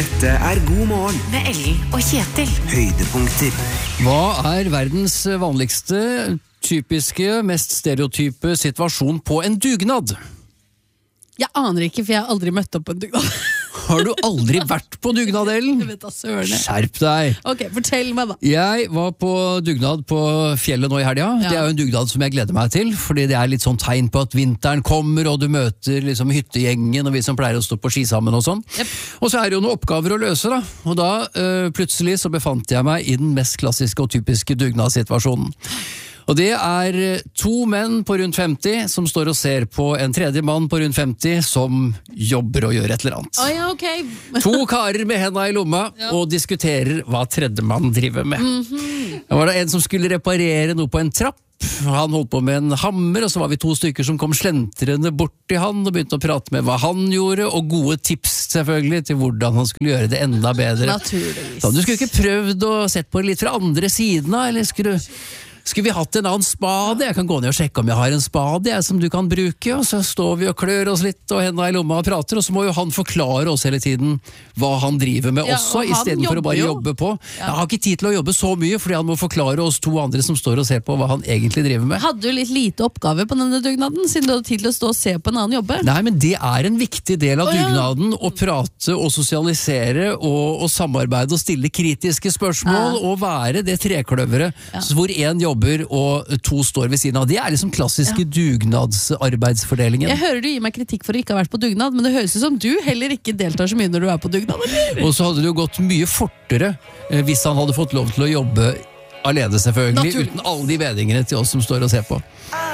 Dette God morgen med Ellen og Kjetil. Høydepunkter. Hva verdens vanligste, typiske, mest stereotype situasjon på en dugnad? Jeg aner ikke, for jeg har aldri møtt opp på en dugnad. Har du aldri vært på dugnad, Ellen? Jeg vet da sørene. Skjerp deg! Ok, fortell meg da. Jeg var på dugnad på fjellet nå i helga. Ja. Det jo en dugnad som jeg gleder meg til, fordi det litt sånn tegn på at vinteren kommer, og du møter liksom hyttegjengen, og vi som pleier å stå på ski sammen og sånn. Yep. Og så det jo noen oppgaver å løse, da. Og da plutselig så befant jeg meg i den mest klassiske og typiske dugnadssituasjonen. Og det to menn på rundt 50 som står og ser på en tredje mann på rundt 50 som jobber og gjør et eller annet. Ja, ok. To karer med hendene i lomma og diskuterer hva tredjemann driver med. Da var det en som skulle reparere noe på en trapp. Han holdt på med en hammer, og så var vi to stykker som kom slentrende bort til han og begynte å prate med hva han gjorde, og gode tips selvfølgelig til hvordan han skulle gjøre det enda bedre. Naturligvis. Så du skulle ikke prøvd å sett på det litt fra andre siden da, eller skulle vi hatt en annen spade? Jeg kan gå ned og sjekke om jeg har en spade som du kan bruke, og så står vi og klør oss litt og hendene i lomma og prater, og så må jo han forklare oss hele tiden hva han driver med også, i stedet for å bare jobbe på. Jeg har ikke tid til å jobbe så mye, fordi han må forklare oss to andre som står og ser på hva han egentlig driver med. Hadde du litt lite oppgave på denne dugnaden, siden du hadde tid til å stå og se på en annen jobbe? Nei, men det en viktig del av dugnaden, å prate og sosialisere og samarbeide og stille kritiske spørsmål, og være det trekløveret hvor en jobber og to står ved siden av. Det liksom klassiske dugnadsarbeidsfordelingen. Jeg hører du gir meg kritikk for å ikke ha vært på dugnad, men det høres ut som du heller ikke deltar så mye når du på dugnad. Eller? Og så hadde det jo gått mye fortere hvis han hadde fått lov til å jobbe alene selvfølgelig, uten alle de vedingene til oss som står og ser på.